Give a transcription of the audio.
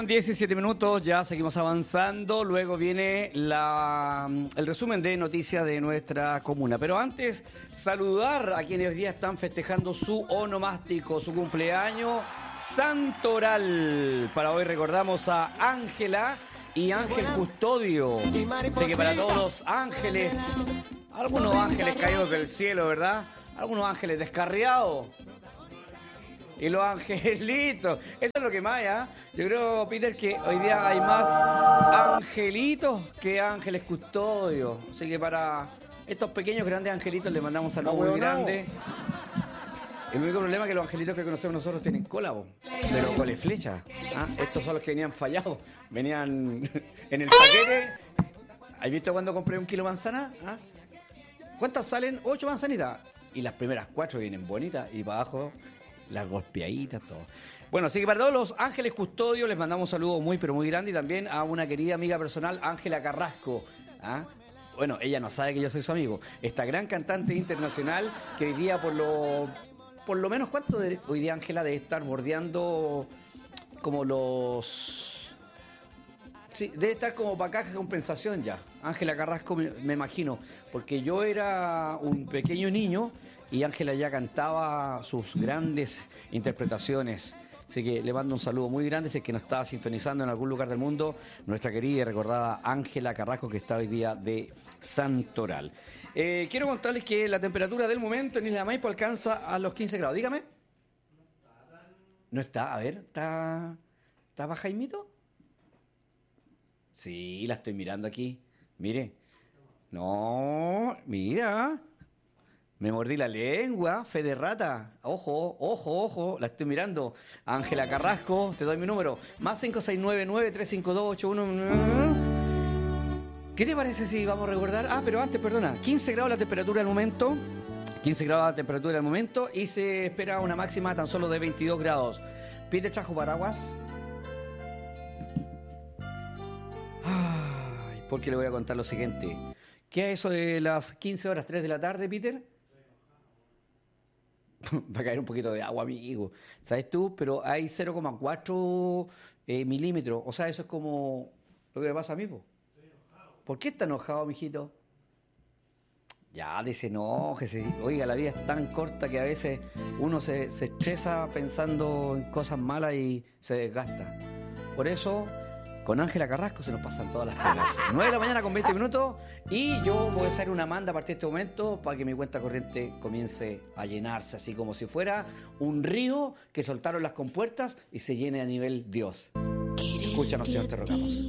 con 17 minutos, ya seguimos avanzando. Luego viene el resumen de noticias de nuestra comuna. Pero antes, saludar a quienes hoy día están festejando su onomástico, su cumpleaños santoral. Para hoy recordamos a Ángela y Ángel Custodio. Sé que para todos los ángeles, algunos ángeles caídos del cielo, ¿verdad? Algunos ángeles descarriados. Y los angelitos, eso es lo que más, ¿eh? Yo creo, Peter, que hoy día hay más angelitos que ángeles custodios. Así que para estos pequeños, grandes angelitos les mandamos un saludo muy grande. El único problema es que los angelitos que conocemos nosotros tienen cola, pero con flecha. ¿Ah? Estos son los que venían fallados, venían en el paquete. ¿Has visto cuando compré un kilo de manzana? ¿Ah? ¿Cuántas salen? 8 manzanitas. Y las primeras 4 vienen bonitas y para abajo las golpeaditas, todo. Bueno, así que para todos los ángeles custodios les mandamos un saludo muy, pero muy grande. Y también a una querida amiga personal, Ángela Carrasco. ¿Ah? Bueno, ella no sabe que yo soy su amigo. Esta gran cantante internacional que hoy día por lo menos, ¿cuánto hoy día Ángela debe estar bordeando como los... Sí, debe estar como para caja de compensación ya. Ángela Carrasco, me imagino. Porque yo era un pequeño niño y Ángela ya cantaba sus grandes interpretaciones. Así que le mando un saludo muy grande, si es que nos está sintonizando en algún lugar del mundo, nuestra querida y recordada Ángela Carrasco, que está hoy día de Santoral. Quiero contarles que la temperatura del momento en Isla Maipo alcanza a los 15 grados. Dígame. No está, a ver, ¿está baja, Jaimito? Sí, la estoy mirando aquí. Mire. No, mira. Me mordí la lengua, fe de rata. Ojo, ojo, ojo. La estoy mirando. Ángela Carrasco, te doy mi número. Más 5699-352-81. ¿Qué te parece si vamos a recordar? Ah, pero antes, perdona. 15 grados la temperatura del momento. 15 grados la temperatura del momento. Y se espera una máxima tan solo de 22 grados. Peter trajo paraguas. Ay, porque le voy a contar lo siguiente. ¿Qué es eso de las 15 horas, 3 de la tarde, Peter? Va a caer un poquito de agua, amigo. ¿Sabes tú? Pero hay 0,4 milímetros. O sea, eso es como lo que me pasa a mí, po. ¿Por qué está enojado, mijito? Ya, desenójese. Oiga, la vida es tan corta que a veces uno se estresa pensando en cosas malas y se desgasta. Por eso, con Ángela Carrasco se nos pasan todas las penas. 9 de la mañana con 20 minutos y yo voy a hacer una manda a partir de este momento para que mi cuenta corriente comience a llenarse, así como si fuera un río que soltaron las compuertas y se llene a nivel Dios. Escúchanos, Señor, te rogamos.